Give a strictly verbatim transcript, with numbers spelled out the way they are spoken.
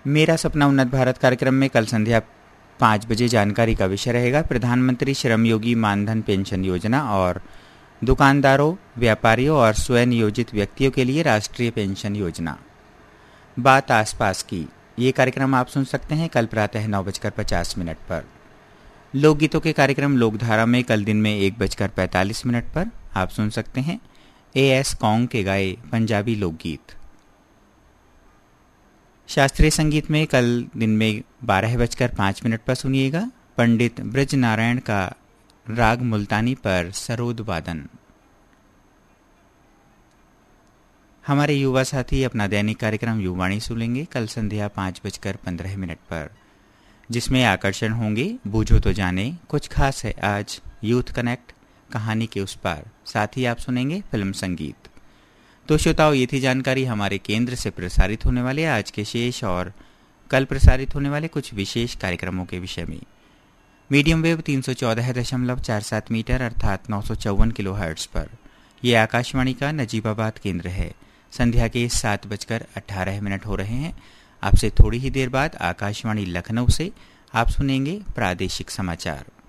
मेरा सपना उन्नत भारत कार्यक्रम में कल संध्या पाँच बजे जानकारी का विषय रहेगा प्रधानमंत्री श्रमयोगी मानधन पेंशन योजना और दुकानदारों, व्यापारियों और स्वयं नियोजित व्यक्तियों के लिए राष्ट्रीय पेंशन योजना। बात आसपास की, ये कार्यक्रम आप सुन सकते हैं कल प्रातः नौ बजकर पचास मिनट पर। लोकगीतों के कार्यक्रम लोकधारा में कल दिन में एक बजकर पैंतालीस मिनट पर आप सुन सकते हैं ए एस कौंग के गाए पंजाबी लोकगीत। शास्त्रीय संगीत में कल दिन में बारह बजकर पाँच मिनट पर सुनिएगा पंडित ब्रज नारायण का राग मुल्तानी पर सरोद वादन। हमारे युवा साथी अपना दैनिक कार्यक्रम युवाणी सुनेंगे कल संध्या पाँच बजकर पंद्रह मिनट पर, जिसमें आकर्षण होंगे बूझो तो जाने, कुछ खास है आज, यूथ कनेक्ट, कहानी के उस पार। साथ ही आप सुनेंगे फिल्म संगीत। तो श्रोताओ, ये थी जानकारी हमारे केंद्र से प्रसारित होने वाले आज के शेष और कल प्रसारित होने वाले कुछ विशेष कार्यक्रमों के विषय में। मीडियम वेव तीन सौ चौदह दशमलव चार सात मीटर अर्थात नौ सौ चौवन किलो हर्ट्ज पर यह आकाशवाणी का नजीबाबाद केंद्र है। संध्या के सात बजकर अट्ठारह मिनट हो रहे हैं। आपसे थोड़ी ही देर बाद आकाशवाणी लखनऊ से आप सुनेंगे प्रादेशिक समाचार।